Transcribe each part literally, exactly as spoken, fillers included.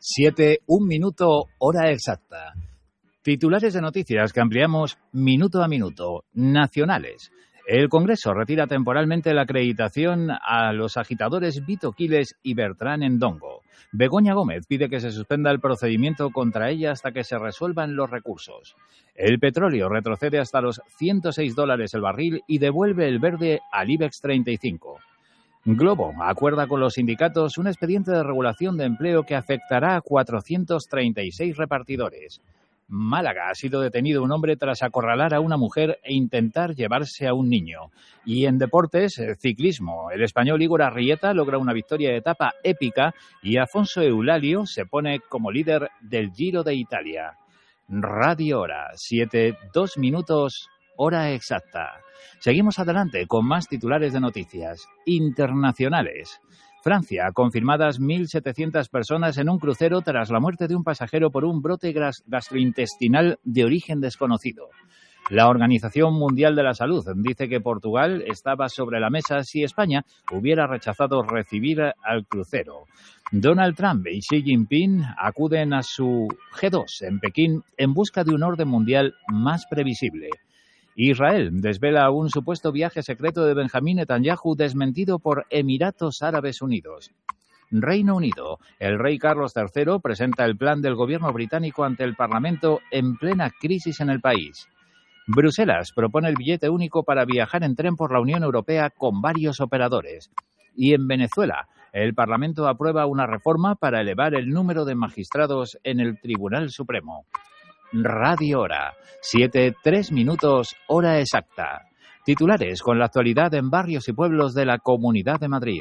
Siete, un minuto, hora exacta. Titulares de noticias que ampliamos minuto a minuto. Nacionales. El Congreso retira temporalmente la acreditación a los agitadores Vito Quiles y Bertrán Endongo. Begoña Gómez pide que se suspenda el procedimiento contra ella hasta que se resuelvan los recursos. El petróleo retrocede hasta los ciento seis dólares el barril y devuelve el verde al IBEX treinta y cinco. Globo acuerda con los sindicatos un expediente de regulación de empleo que afectará a cuatrocientos treinta y seis repartidores. Málaga ha sido detenido un hombre tras acorralar a una mujer e intentar llevarse a un niño. Y en deportes, ciclismo, el español Igor Arrieta logra una victoria de etapa épica y Afonso Eulalio se pone como líder del Giro de Italia. Radio Hora, siete, dos minutos, hora exacta. Seguimos adelante con más titulares de noticias internacionales. Francia, confirmadas mil setecientas personas en un crucero tras la muerte de un pasajero por un brote gastrointestinal de origen desconocido. La Organización Mundial de la Salud dice que Portugal estaba sobre la mesa si España hubiera rechazado recibir al crucero. Donald Trump y Xi Jinping acuden a su G dos en Pekín en busca de un orden mundial más previsible. Israel desvela un supuesto viaje secreto de Benjamín Netanyahu desmentido por Emiratos Árabes Unidos. Reino Unido. El rey Carlos tercero presenta el plan del gobierno británico ante el Parlamento en plena crisis en el país. Bruselas propone el billete único para viajar en tren por la Unión Europea con varios operadores. Y en Venezuela, el Parlamento aprueba una reforma para elevar el número de magistrados en el Tribunal Supremo. Radio Hora, siete, tres minutos, hora exacta. Titulares con la actualidad en barrios y pueblos de la Comunidad de Madrid.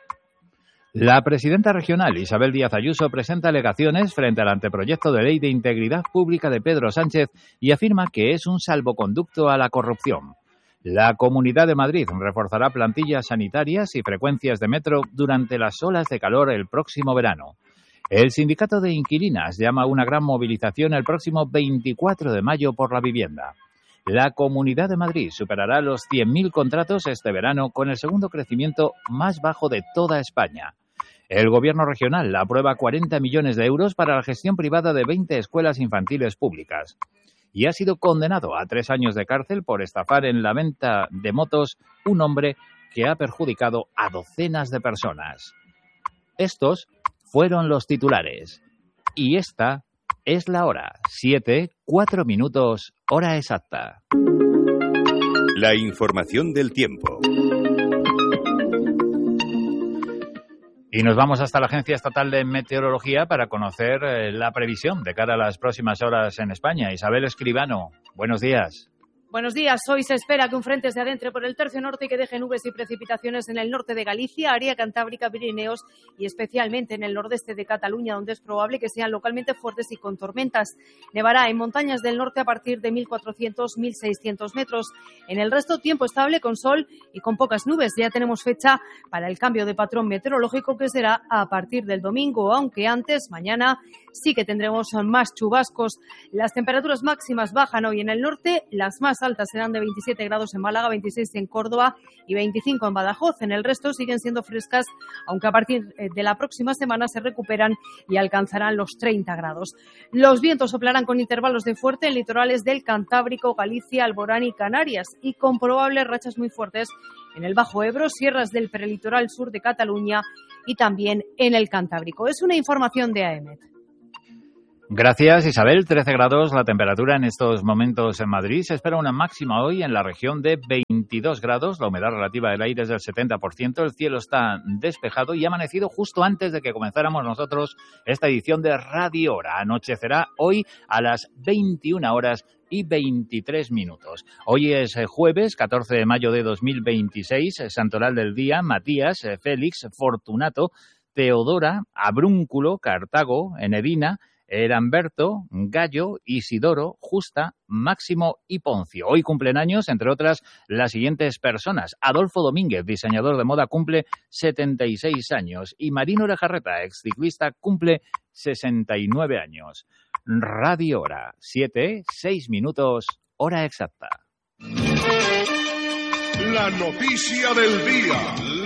La presidenta regional Isabel Díaz Ayuso presenta alegaciones frente al anteproyecto de ley de integridad pública de Pedro Sánchez y afirma que es un salvoconducto a la corrupción. La Comunidad de Madrid reforzará plantillas sanitarias y frecuencias de metro durante las olas de calor el próximo verano. El sindicato de inquilinas llama a una gran movilización el próximo veinticuatro de mayo por la vivienda. La Comunidad de Madrid superará los cien mil contratos este verano con el segundo crecimiento más bajo de toda España. El Gobierno regional aprueba cuarenta millones de euros para la gestión privada de veinte escuelas infantiles públicas. Y ha sido condenado a tres años de cárcel por estafar en la venta de motos un hombre que ha perjudicado a docenas de personas. Estos fueron los titulares. Y esta es la hora. Siete, cuatro minutos, hora exacta. La información del tiempo. Y nos vamos hasta la Agencia Estatal de Meteorología para conocer eh, la previsión de cara a las próximas horas en España. Isabel Escribano, buenos días. Buenos días. Hoy se espera que un frente se adentre por el tercio norte y que deje nubes y precipitaciones en el norte de Galicia, área cantábrica, Pirineos y especialmente en el nordeste de Cataluña, donde es probable que sean localmente fuertes y con tormentas. Nevará en montañas del norte a partir de mil cuatrocientos a mil seiscientos metros. En el resto, tiempo estable con sol y con pocas nubes. Ya tenemos fecha para el cambio de patrón meteorológico que será a partir del domingo, aunque antes, mañana, sí que tendremos más chubascos. Las temperaturas máximas bajan hoy en el norte, las más altas serán de veintisiete grados en Málaga, veintiséis en Córdoba y veinticinco en Badajoz. En el resto siguen siendo frescas, aunque a partir de la próxima semana se recuperan y alcanzarán los treinta grados. Los vientos soplarán con intervalos de fuerte en litorales del Cantábrico, Galicia, Alborán y Canarias y con probables rachas muy fuertes en el Bajo Ebro, sierras del prelitoral sur de Cataluña y también en el Cantábrico. Es una información de AEMET. Gracias, Isabel. trece grados la temperatura en estos momentos en Madrid. Se espera una máxima hoy en la región de veintidós grados. La humedad relativa del aire es del setenta por ciento. El cielo está despejado y ha amanecido justo antes de que comenzáramos nosotros esta edición de Radio Hora. Anochecerá hoy a las veintiuna horas y veintitrés minutos. Hoy es jueves, catorce de mayo de dos mil veintiséis. Santoral del día: Matías, Félix, Fortunato, Teodora, Abrúnculo, Cartago, Enedina, Heramberto, Gallo, Isidoro, Justa, Máximo y Poncio. Hoy cumplen años, entre otras, las siguientes personas. Adolfo Domínguez, diseñador de moda, cumple setenta y seis años. Y Marino Lejarreta, exciclista, cumple sesenta y nueve años. Radio Hora, siete, seis minutos, hora exacta. La noticia del día.